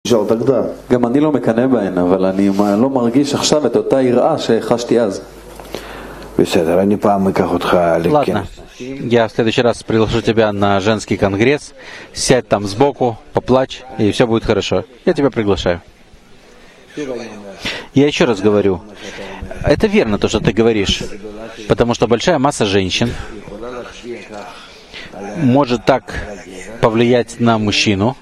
ощущал тогда. גם אני לא מקנא בהן, אבל אני לא מרגיש עכשיו את אותה יראה שחשתי אז. בסדר, אני פעם אקח אותך Ладно, я в следующий раз приглашу тебя на женский конгресс, сядь там сбоку, поплачь, и все будет хорошо. Я тебя приглашаю. Я еще раз говорю, это верно то, что ты говоришь, потому что большая масса женщин может так повлиять на мужчину.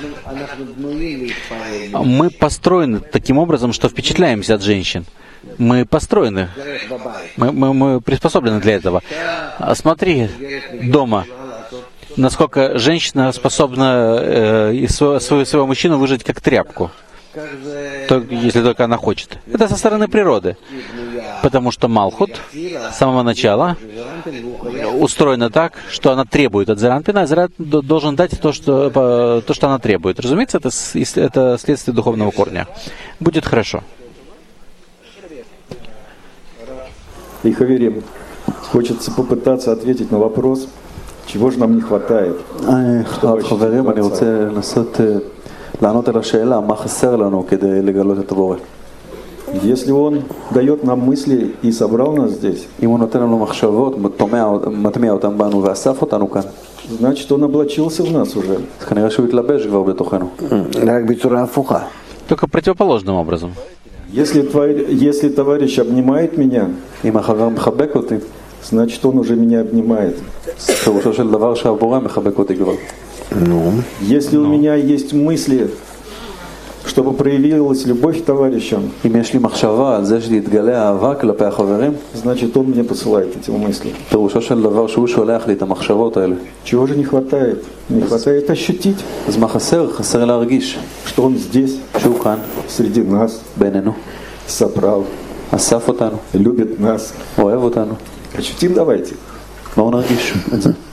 Мы построены таким образом, что впечатляемся от женщин. Мы построены, мы приспособлены для этого. Смотри дома, насколько женщина способна своего мужчину выжать как тряпку, если только она хочет. Это со стороны природы. Потому что Малхут с самого начала устроена так, что она требует от Заранпина, а Заранпин должен дать то, что она требует. Разумеется, это следствие духовного корня. Будет хорошо. И Хаверим, хочется попытаться ответить на вопрос, чего же нам не хватает. חברים, אני רוצה לנסות לענות על השאלה, מה חסר לנו כדי לגלות את הבורא. Если он дает нам мысли и собрал нас здесь, אם הוא נותן לנו מחשבות, מטמיע אותם בנו ואסף אותנו כאן, значит, он облачился в нас уже. אז כנראה שהוא התלבש כבר בתוכנו. רק בצורה הפוכה. Только противоположным образом. Если товарищ обнимает меня, אם החבר מחבק אותי, значит, он уже меня обнимает. פירושו של דבר שהבורא מחבק אותי כבר. Если у меня есть мысли, чтобы проявилась любовь к товарищам, אם יש לי מחשבה על זה שתתגלה אהבה כלפי החברים, значит, он мне посылает эти мысли. פירושו של דבר שהוא שולח לי את המחשבות האלה. Чего же не хватает? Не хватает ощутить, אז מה חסר? חסר להרגיש что он здесь, שהוא כאן, среди нас, בינינו, собрал, אסף אותנו, любит нас. אוהב אותנו. Ощутим давайте. בואו נרגיש את זה.